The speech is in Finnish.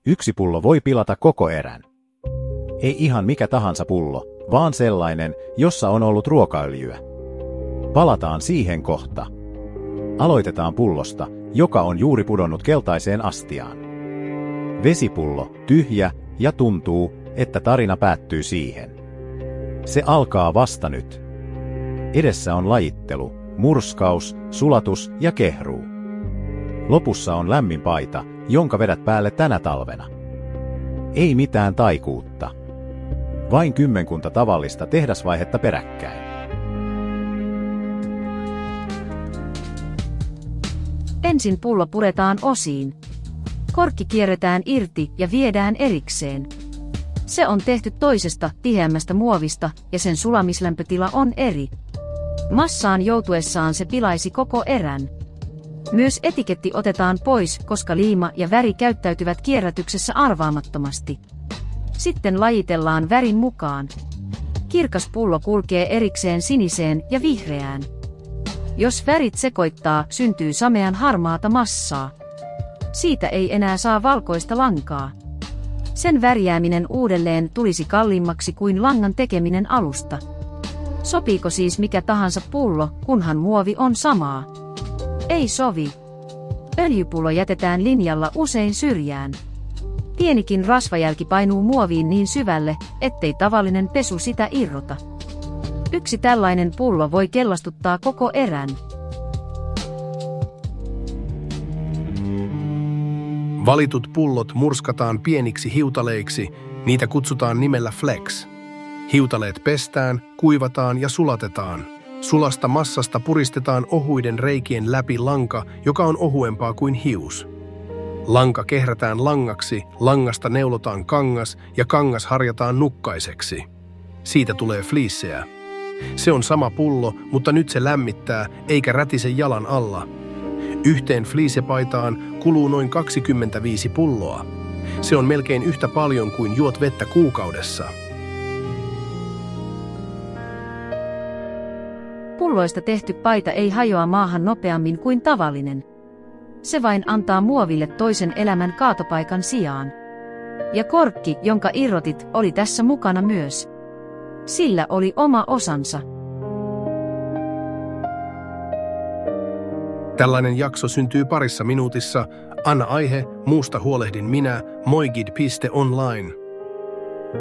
Yksi pullo voi pilata koko erän. Ei ihan mikä tahansa pullo, vaan sellainen, jossa on ollut ruokaöljyä. Palataan siihen kohta. Aloitetaan pullosta, joka on juuri pudonnut keltaiseen astiaan. Vesipullo, tyhjä, ja tuntuu, että tarina päättyy siihen. Se alkaa vasta nyt. Edessä on lajittelu, murskaus, sulatus ja kehruu. Lopussa on lämmin paita, jonka vedät päälle tänä talvena. Ei mitään taikuutta. Vain kymmenkunta tavallista tehdasvaihetta peräkkäin. Ensin pullo puretaan osiin. Korkki kierretään irti ja viedään erikseen. Se on tehty toisesta, tiheämmästä muovista ja sen sulamislämpötila on eri. Massaan joutuessaan se pilaisi koko erän. Myös etiketti otetaan pois, koska liima ja väri käyttäytyvät kierrätyksessä arvaamattomasti. Sitten lajitellaan värin mukaan. Kirkas pullo kulkee erikseen siniseen ja vihreään. Jos värit sekoittaa, syntyy samean harmaata massaa. Siitä ei enää saa valkoista lankaa. Sen värjääminen uudelleen tulisi kalliimmaksi kuin langan tekeminen alusta. Sopiiko siis mikä tahansa pullo, kunhan muovi on samaa? Ei sovi. Öljypullo jätetään linjalla usein syrjään. Pienikin rasvajälki painuu muoviin niin syvälle, ettei tavallinen pesu sitä irrota. Yksi tällainen pullo voi kellastuttaa koko erän. Valitut pullot murskataan pieniksi hiutaleiksi, niitä kutsutaan nimellä flex. Hiutaleet pestään, kuivataan ja sulatetaan. Sulasta massasta puristetaan ohuiden reikien läpi lanka, joka on ohuempaa kuin hius. Lanka kehrätään langaksi, langasta neulotaan kangas ja kangas harjataan nukkaiseksi. Siitä tulee fliissejä. Se on sama pullo, mutta nyt se lämmittää eikä rätise jalan alla. Yhteen fliisepaitaan kuluu noin 25 pulloa. Se on melkein yhtä paljon kuin juot vettä kuukaudessa. Pulloista tehty paita ei hajoa maahan nopeammin kuin tavallinen. Se vain antaa muoville toisen elämän kaatopaikan sijaan. Ja korkki, jonka irrotit, oli tässä mukana myös. Sillä oli oma osansa. Tällainen jakso syntyy parissa minuutissa. Anna aihe, muusta huolehdin minä, moigid.online.